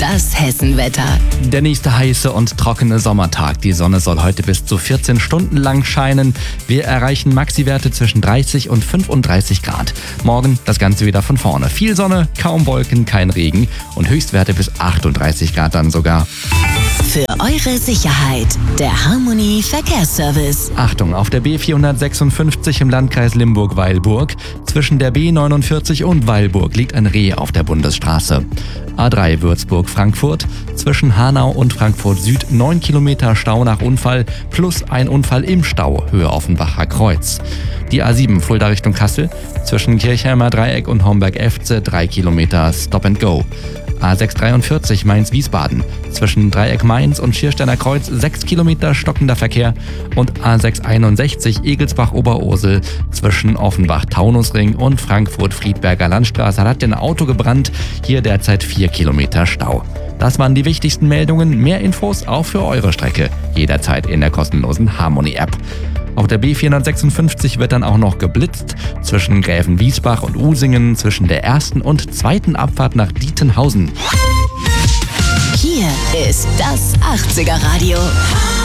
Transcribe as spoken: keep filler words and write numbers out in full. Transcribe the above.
Das Hessenwetter. Der nächste heiße und trockene Sommertag. Die Sonne soll heute bis zu vierzehn Stunden lang scheinen. Wir erreichen Maxi-Werte zwischen dreißig und fünfunddreißig Grad. Morgen das Ganze wieder von vorne. Viel Sonne, kaum Wolken, kein Regen und Höchstwerte bis achtunddreißig Grad dann sogar. Für eure Sicherheit, der Harmony Verkehrsservice. Achtung, auf der B vierhundertsechsundfünfzig im Landkreis Limburg-Weilburg. Zwischen der B neunundvierzig und Weilburg liegt ein Reh auf der Bundesstraße. A drei Würzburg-Frankfurt. Zwischen Hanau und Frankfurt Süd neun Kilometer Stau nach Unfall plus ein Unfall im Stau, Höhe Offenbacher Kreuz. Die A sieben Fulda Richtung Kassel. Zwischen Kirchheimer Dreieck und Homberg-Efze drei Kilometer Stop and Go. A sechs dreiundvierzig Mainz-Wiesbaden. Zwischen Dreieck Mainz und Schiersteiner Kreuz sechs Kilometer stockender Verkehr und A sechs einundsechzig Egelsbach-Oberursel zwischen Offenbach-Taunusring und Frankfurt-Friedberger Landstraße hat ein Auto gebrannt, hier derzeit vier Kilometer Stau. Das waren die wichtigsten Meldungen. Mehr Infos auch für eure Strecke jederzeit in der kostenlosen Harmony-App. Auf der B vierhundertsechsundfünfzig wird dann auch noch geblitzt zwischen Gräfenwiesbach und Usingen, zwischen der ersten und zweiten Abfahrt nach Dietenhausen. Hier ist das achtziger Radio.